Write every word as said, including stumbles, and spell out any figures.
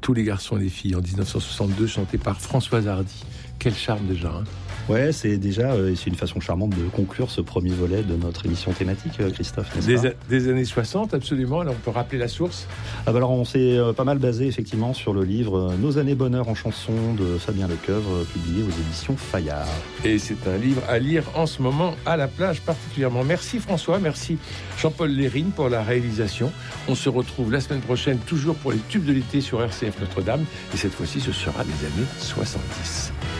Tous les garçons et les filles en dix-neuf cent soixante-deux, chanté par Françoise Hardy. Quel charme déjà, hein. Ouais, c'est déjà euh, c'est une façon charmante de conclure ce premier volet de notre émission thématique, euh, Christophe, n'est-ce Des, pas ? a- des années soixante, absolument. Alors, on peut rappeler la source. Ah bah alors on s'est euh, pas mal basé effectivement sur le livre euh, Nos années bonheur en chanson de Fabien Lecoeuvre, euh, publié aux éditions Fayard. Et c'est un livre à lire en ce moment à la plage particulièrement. Merci François, merci Jean-Paul Lérine pour la réalisation. On se retrouve la semaine prochaine, toujours pour les tubes de l'été sur R C F Notre-Dame. Et cette fois-ci, ce sera les années soixante-dix.